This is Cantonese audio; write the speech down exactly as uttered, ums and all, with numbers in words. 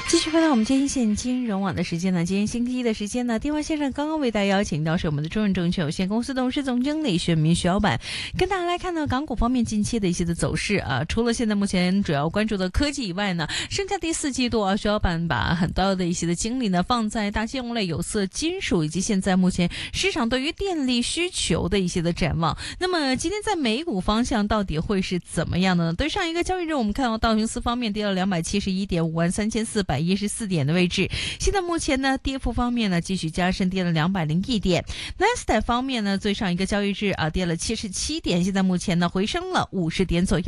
继续回到我们今天线金融网的时间呢，今天星期一的时间呢，电话线上刚刚为大家邀请到是我们的中润证券有限公司董事总经理薛明徐老板，跟大家来看到港股方面近期的一些的走势啊。除了现在目前主要关注的科技以外呢，剩下第四季度啊，徐老板把很多的一些的精力呢放在大金融类、有色金属以及现在目前市场对于电力需求的一些的展望。那么今天在美股方向到底会是怎么样的呢？对上一个交易日，我们看到道琼斯方面跌了两百七十一点，五万三千四百一十四点的位置。现在目前呢，跌幅方面呢继续加深，跌了两百零一点。纳斯达克方面呢，最上一个交易日啊跌了七十七点，现在目前呢回升了五十点左右。